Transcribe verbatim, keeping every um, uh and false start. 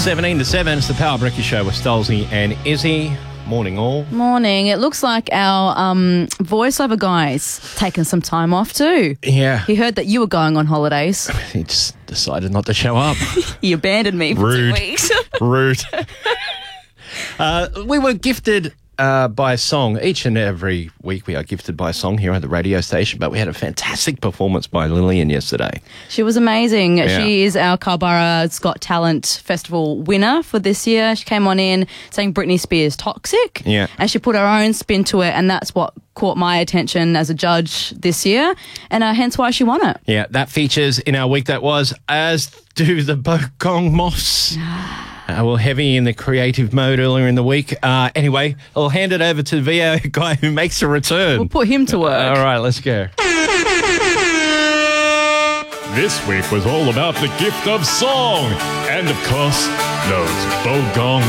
seventeen to seven, it's the Power Breakfast Show with Stolzy and Izzy. Morning all. Morning. It looks like our um, voiceover guy's taken some time off too. Yeah. He heard that you were going on holidays. He just decided not to show up. He abandoned me for Rude. two weeks. Rude. uh, we were gifted uh, by a song. Each and every week we are gifted by a song here at the radio station, but we had a fantastic performance by Lillian yesterday. She was amazing. Yeah. She is our Carrborough Got Talent Festival winner for this year. She came on in saying Britney Spears toxic. Yeah. And she put her own spin to it, and that's what caught my attention as a judge this year, and uh, hence why she won it. Yeah, that features in our week that was, as do the Bogong Moths. Uh, well, heavy in the creative mode earlier in the week. Uh, anyway, I'll hand it over to the V O guy who makes a return. We'll put him to work. Uh, all right, let's go. This week was all about the gift of song and, of course, those Bogong